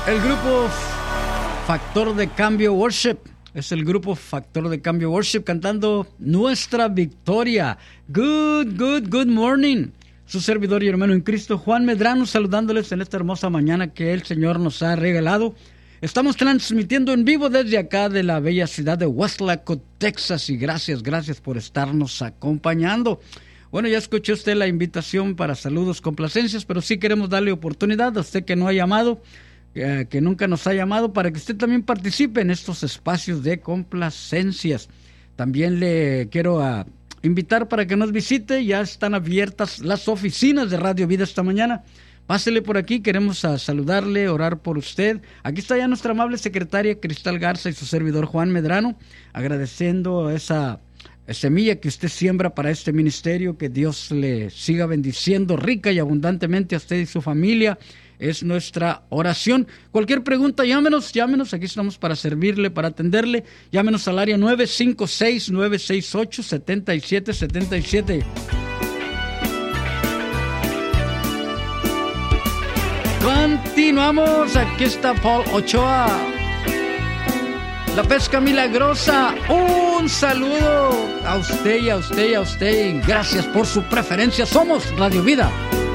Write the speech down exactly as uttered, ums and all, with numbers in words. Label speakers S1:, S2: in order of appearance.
S1: El grupo Factor de Cambio Worship. Es el grupo Factor de Cambio Worship cantando Nuestra Victoria. Good, good, good morning. Su servidor y hermano en Cristo, Juan Medrano, saludándoles en esta hermosa mañana que el Señor nos ha regalado. Estamos transmitiendo en vivo desde acá de la bella ciudad de Westlaco, Texas. Y gracias, gracias por estarnos acompañando. Bueno, ya escuchó usted la invitación para saludos, complacencias, pero sí queremos darle oportunidad a usted que no ha llamado, eh, que nunca nos ha llamado, para que usted también participe en estos espacios de complacencias. También le quiero a, invitar para que nos visite. Ya están abiertas las oficinas de Radio Vida esta mañana. Pásele por aquí, queremos a saludarle, orar por usted. Aquí está ya nuestra amable secretaria Cristal Garza y su servidor Juan Medrano, agradeciendo esa semilla que usted siembra para este ministerio. Que Dios le siga bendiciendo rica y abundantemente a usted y su familia. Es nuestra oración. Cualquier pregunta, llámenos, llámenos. Aquí estamos para servirle, para atenderle. Llámenos al área nueve cinco seis, nueve seis ocho, siete siete siete siete. Continuamos. Aquí está Paul Ochoa. La pesca milagrosa. Un saludo a usted y a usted y a usted. Gracias por su preferencia. Somos Radio Vida.